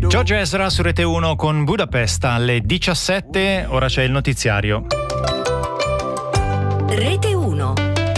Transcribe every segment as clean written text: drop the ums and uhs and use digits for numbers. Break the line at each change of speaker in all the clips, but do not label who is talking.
Giorgio Ezra su Rete 1 con Budapest alle 17, ora c'è il notiziario.
Rete 1.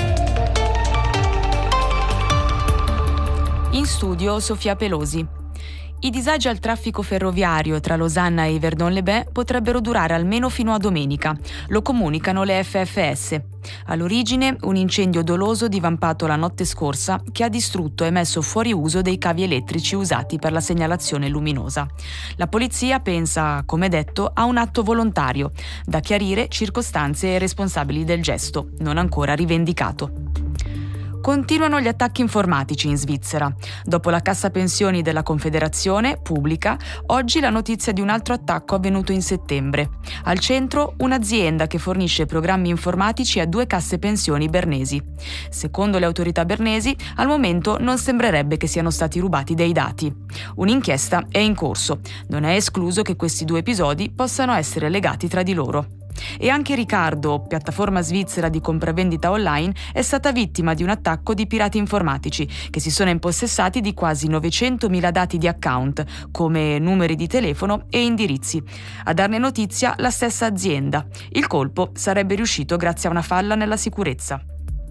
In studio Sofia Pelosi. I disagi al traffico ferroviario tra Losanna e Yverdon-les-Bains potrebbero durare almeno fino a domenica, lo comunicano le FFS. All'origine un incendio doloso divampato la notte scorsa che ha distrutto e messo fuori uso dei cavi elettrici usati per la segnalazione luminosa. La polizia pensa, come detto, a un atto volontario, da chiarire circostanze e responsabili del gesto, non ancora rivendicato. Continuano gli attacchi informatici in Svizzera. Dopo la cassa pensioni della Confederazione, pubblica, oggi la notizia di un altro attacco avvenuto in settembre. Al centro, un'azienda che fornisce programmi informatici a 2 casse pensioni bernesi. Secondo le autorità bernesi, al momento non sembrerebbe che siano stati rubati dei dati. Un'inchiesta è in corso. Non è escluso che questi 2 episodi possano essere legati tra di loro. E anche Ricardo, piattaforma svizzera di compravendita online, è stata vittima di un attacco di pirati informatici che si sono impossessati di quasi 900.000 dati di account, come numeri di telefono e indirizzi. A darne notizia la stessa azienda. Il colpo sarebbe riuscito grazie a una falla nella sicurezza.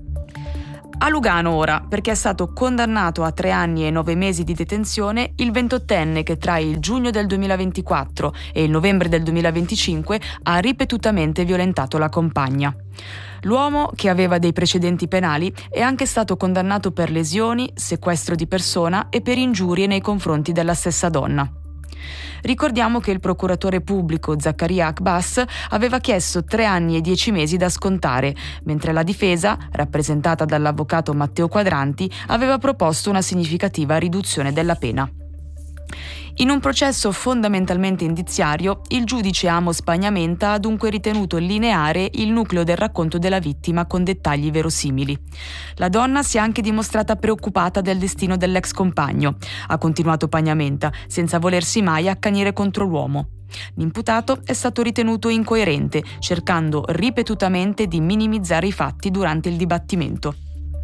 A Lugano ora, perché è stato condannato a 3 anni e 9 mesi di detenzione il 28enne che tra il giugno del 2024 e il novembre del 2025 ha ripetutamente violentato la compagna. L'uomo, che aveva dei precedenti penali, è anche stato condannato per lesioni, sequestro di persona e per ingiurie nei confronti della stessa donna. Ricordiamo che il procuratore pubblico Zaccaria Akbas aveva chiesto 3 anni e 10 mesi da scontare, mentre la difesa, rappresentata dall'avvocato Matteo Quadranti, aveva proposto una significativa riduzione della pena. In un processo fondamentalmente indiziario, il giudice Amos Pagnamenta ha dunque ritenuto lineare il nucleo del racconto della vittima con dettagli verosimili. La donna si è anche dimostrata preoccupata del destino dell'ex compagno, ha continuato Pagnamenta, senza volersi mai accanire contro l'uomo. L'imputato è stato ritenuto incoerente, cercando ripetutamente di minimizzare i fatti durante il dibattimento.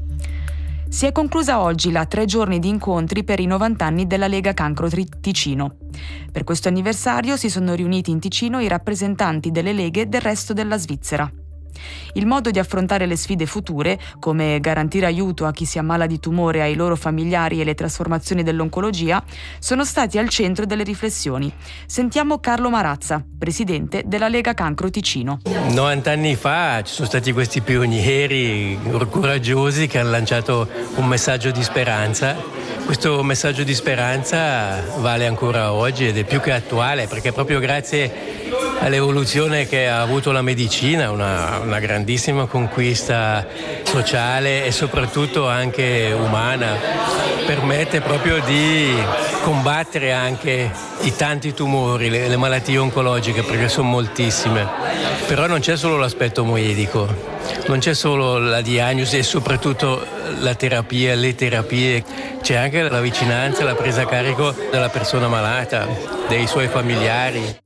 Si è conclusa oggi la 3 giorni di incontri per i 90 anni della Lega Cancro Ticino. Per questo anniversario si sono riuniti in Ticino i rappresentanti delle leghe del resto della Svizzera. Il modo di affrontare le sfide future, come garantire aiuto a chi si ammala di tumore e ai loro familiari e le trasformazioni dell'oncologia, sono stati al centro delle riflessioni. Sentiamo Carlo Marazza, presidente della Lega Cancro Ticino.
90 anni fa ci sono stati questi pionieri coraggiosi che hanno lanciato un messaggio di speranza. Questo messaggio di speranza vale ancora oggi ed è più che attuale, perché proprio grazie all'evoluzione che ha avuto la medicina, una grandissima conquista sociale e soprattutto anche umana, permette proprio di combattere anche i tanti tumori, le malattie oncologiche, perché sono moltissime. Però non c'è solo l'aspetto medico, non c'è solo la diagnosi e soprattutto la terapia, le terapie, c'è anche la vicinanza, la presa a carico della persona malata, dei suoi familiari.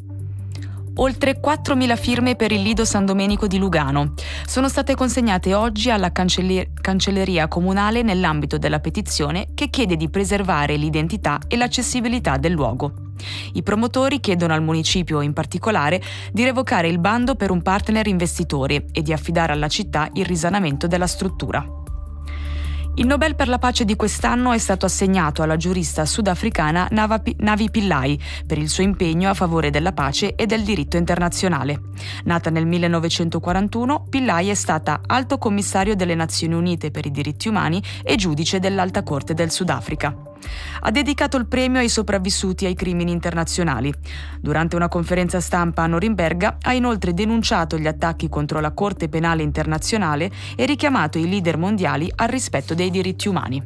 Oltre 4.000 firme per il Lido San Domenico di Lugano sono state consegnate oggi alla Cancelleria Comunale nell'ambito della petizione che chiede di preservare l'identità e l'accessibilità del luogo. I promotori chiedono al municipio in particolare di revocare il bando per un partner investitore e di affidare alla città il risanamento della struttura. Il Nobel per la pace di quest'anno è stato assegnato alla giurista sudafricana Navi Pillay per il suo impegno a favore della pace e del diritto internazionale. Nata nel 1941, Pillay è stata Alto Commissario delle Nazioni Unite per i diritti umani e giudice dell'Alta Corte del Sudafrica. Ha dedicato il premio ai sopravvissuti ai crimini internazionali. Durante una conferenza stampa a Norimberga ha inoltre denunciato gli attacchi contro la Corte Penale Internazionale e richiamato i leader mondiali al rispetto dei diritti umani.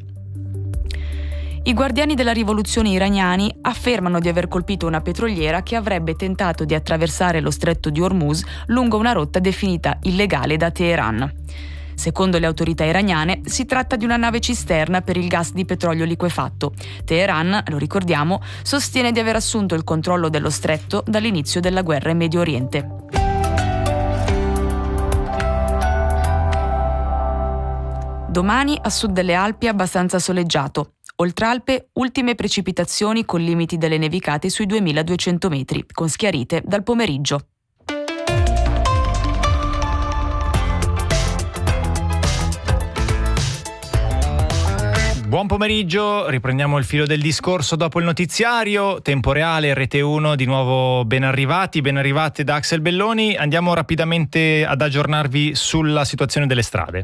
I guardiani della rivoluzione iraniani affermano di aver colpito una petroliera che avrebbe tentato di attraversare lo stretto di Hormuz lungo una rotta definita illegale da Teheran. Secondo le autorità iraniane, si tratta di una nave cisterna per il gas di petrolio liquefatto. Teheran, lo ricordiamo, sostiene di aver assunto il controllo dello stretto dall'inizio della guerra in Medio Oriente. Domani a sud delle Alpi abbastanza soleggiato. Oltralpe, ultime precipitazioni con limiti delle nevicate sui 2200 metri, con schiarite dal pomeriggio.
Buon pomeriggio, riprendiamo il filo del discorso dopo il notiziario, tempo reale, RT1, di nuovo ben arrivati da Axel Belloni. Andiamo rapidamente ad aggiornarvi sulla situazione delle strade.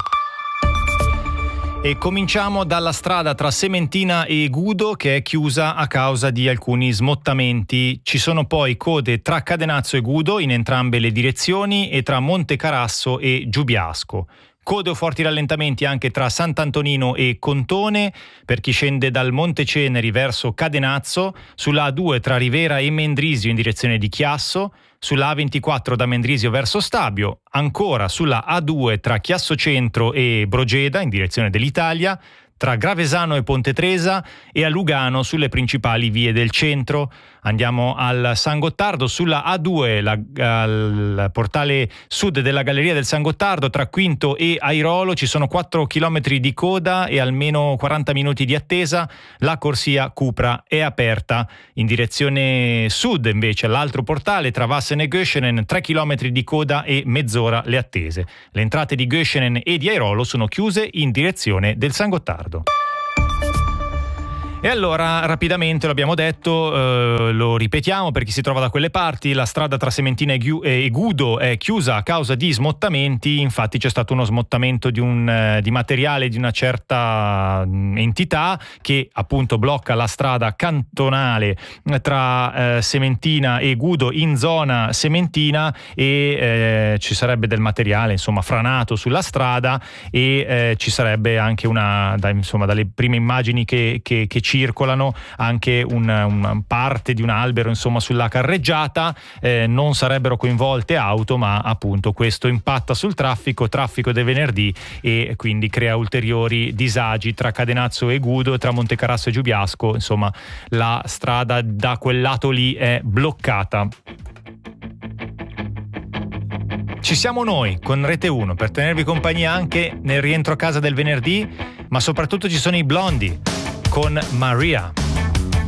E cominciamo dalla strada tra Sementina e Gudo, che è chiusa a causa di alcuni smottamenti. Ci sono poi code tra Cadenazzo e Gudo in entrambe le direzioni e tra Monte Carasso e Giubiasco. Code o forti rallentamenti anche tra Sant'Antonino e Contone per chi scende dal Monte Ceneri verso Cadenazzo, sulla A2 tra Rivera e Mendrisio in direzione di Chiasso, sulla A24 da Mendrisio verso Stabio, ancora sulla A2 tra Chiasso Centro e Brogeda in direzione dell'Italia, tra Gravesano e Ponte Tresa e a Lugano sulle principali vie del centro. Andiamo al San Gottardo, sulla A2, al portale sud della Galleria del San Gottardo, tra Quinto e Airolo ci sono 4 chilometri di coda e almeno 40 minuti di attesa. La corsia Cupra è aperta. In direzione sud invece, all'altro portale, tra Vassen e Göschenen, 3 chilometri di coda e mezz'ora le attese. Le entrate di Göschenen e di Airolo sono chiuse in direzione del San Gottardo. E allora, rapidamente, lo abbiamo detto, lo ripetiamo per chi si trova da quelle parti, la strada tra Sementina e Gudo è chiusa a causa di smottamenti. Infatti c'è stato uno smottamento di materiale di una certa entità che appunto blocca la strada cantonale tra Sementina e Gudo in zona Sementina e ci sarebbe del materiale insomma franato sulla strada e ci sarebbe anche dalle prime immagini che circolano anche una parte di un albero insomma sulla carreggiata. Non sarebbero coinvolte auto, ma appunto questo impatta sul traffico del venerdì e quindi crea ulteriori disagi tra Cadenazzo e Gudo, tra Montecarasso e Giubiasco. Insomma, la strada da quel lato lì è bloccata. Ci siamo noi con RT1 per tenervi compagnia anche nel rientro a casa del venerdì, ma soprattutto ci sono i Blondi con Maria.